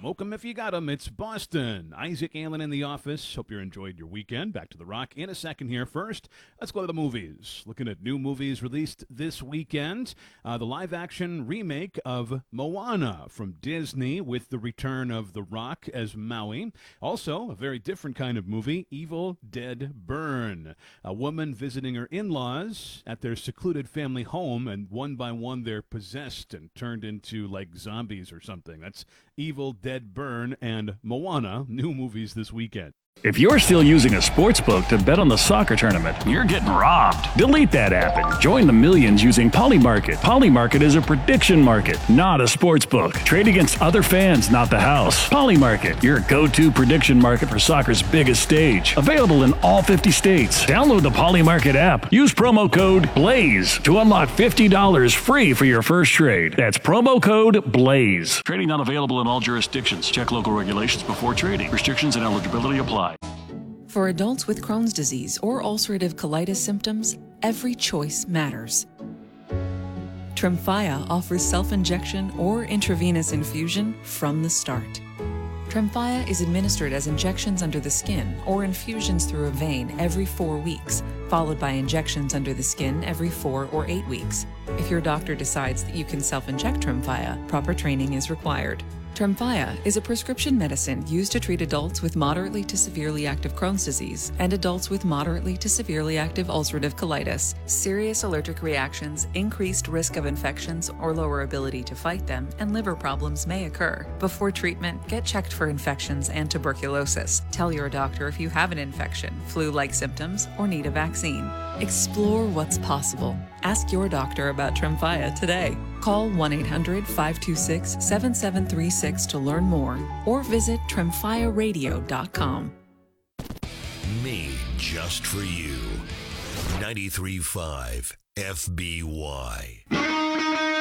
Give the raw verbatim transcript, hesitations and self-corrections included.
Smoke 'em if you got 'em. It's Boston. Isaac Allen in the office. Hope you enjoyed your weekend. Back to the Rock in a second here. First, let's go to the movies. Looking at new movies released this weekend. Uh, the live-action remake of Moana from Disney with the return of The Rock as Maui. Also, a very different kind of movie, Evil Dead Burn. A woman visiting her in-laws at their secluded family home, and one by one they're possessed and turned into, like, zombies or something. That's Evil Dead Burn and Moana, new movies this weekend. If you're still using a sports book to bet on the soccer tournament, you're getting robbed. Delete that app and join the millions using Polymarket. Polymarket is a prediction market, not a sports book. Trade against other fans, not the house. Polymarket, your go-to prediction market for soccer's biggest stage. Available in all fifty states. Download the Polymarket app. Use promo code BLAZE to unlock fifty dollars free for your first trade. That's promo code BLAZE. Trading not available in all jurisdictions. Check local regulations before trading. Restrictions and eligibility apply. For adults with Crohn's disease or ulcerative colitis symptoms, every choice matters. Tremfya offers self-injection or intravenous infusion from the start. Tremfya is administered as injections under the skin or infusions through a vein every four weeks, followed by injections under the skin every four or eight weeks. If your doctor decides that you can self-inject Tremfya, proper training is required. Tremfya is a prescription medicine used to treat adults with moderately to severely active Crohn's disease and adults with moderately to severely active ulcerative colitis. Serious allergic reactions, increased risk of infections or lower ability to fight them, and liver problems may occur. Before treatment, get checked for infections and tuberculosis. Tell your doctor if you have an infection, flu-like symptoms, or need a vaccine. Explore what's possible. Ask your doctor about Tremfya today. Call one eight hundred five two six seven seven three six to learn more or visit tremfya radio dot com. Made just for you. ninety-three point five F B Y.